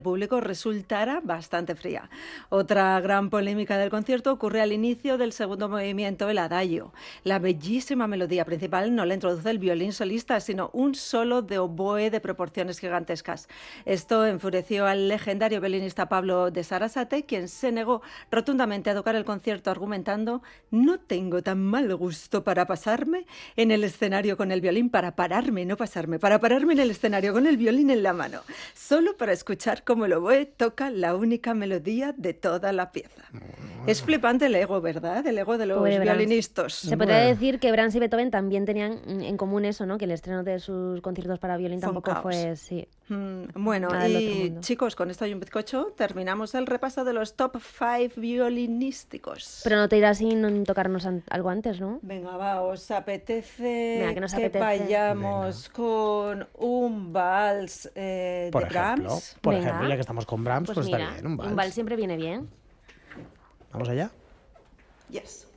público resultara bastante fría. Otra gran polémica del concierto ocurre al inicio del segundo movimiento, el adagio. La bellísima melodía principal no la introduce el violín solista, sino un solo de oboe de proporciones gigantescas. Esto enfureció al legendario violinista Pablo de Sarasate, quien se negó rotundamente a tocar el concierto argumentando: no tengo tan mal gusto para pasarme en el escenario con el violín, para pararme, no pasarme, para pararme en el escenario con el violín en la mano, solo para escuchar como el oboe toca la única melodía de toda la pieza. Es flipante el ego, ¿verdad? El ego de los Pobre Brahms. violinistas. Se podría decir que Brahms y Beethoven también tenían en común eso, ¿no? Que el estreno de sus conciertos para violín Fue un tampoco caos. fue, sí, Bueno, nada del otro y mundo. chicos, con esto hay un bizcocho. Terminamos el repaso de los top 5 violinísticos. Pero no te irás sin tocarnos algo antes, ¿no? Venga, va, ¿os apetece Venga, que nos que apetece. vayamos con un vals Por de ejemplo, Brahms? por Venga. ejemplo, ya que estamos con Brahms, pues, Pues está mira, bien, un un vals. vals siempre viene bien. ¿Vamos allá? Yes.